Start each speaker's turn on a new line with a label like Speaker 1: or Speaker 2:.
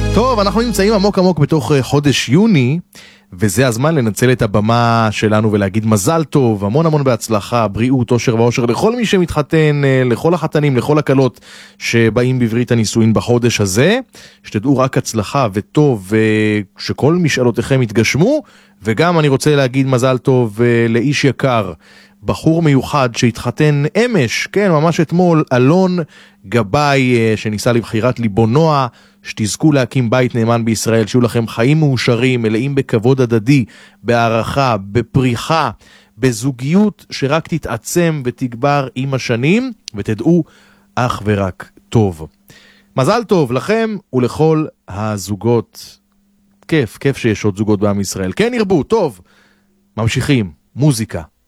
Speaker 1: טוב, אנחנו נמצאים עמוק עמוק בתוך חודש יוני, וזה הזמן לנצל את הבמה שלנו ולהגיד מזל טוב, המון המון בהצלחה, בריאות, אושר ואושר לכל מי שמתחתן, לכל החתנים, לכל הקלות שבאים בברית הנישואין בחודש הזה, שתדעו רק הצלחה וטוב, שכל משאלותיכם יתגשמו, וגם אני רוצה להגיד מזל טוב לאיש יקר, בחור מיוחד שהתחתן אמש, כן, ממש אתמול, אלון גבאי, שניסה לבחירת ליבו נועה, שתזכו להקים בית נאמן בישראל, שיהיו לכם חיים מאושרים, מלאים בכבוד הדדי, בהערכה, בפריחה, בזוגיות שרק תתעצם ותגבר עם השנים, ותדעו אך ורק טוב. מזל טוב לכם ולכל הזוגות. כיף שיש עוד זוגות בעם ישראל. כן ירבו, טוב. ממשיכים, מוזיקה.